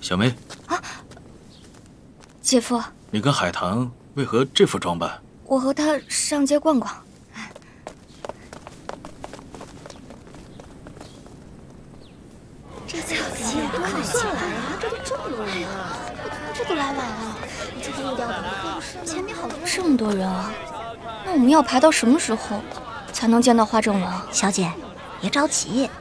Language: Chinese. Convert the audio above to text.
小梅， 姐夫， 你跟海棠为何这副装扮？ 我和他上街逛逛。 这次好奇多来劲啊！这都这么多人啊，这都来晚了。今天一定要等到前面好多人。 这么多人啊，那我们要排到什么时候才能见到花正王？ 小姐，别着急，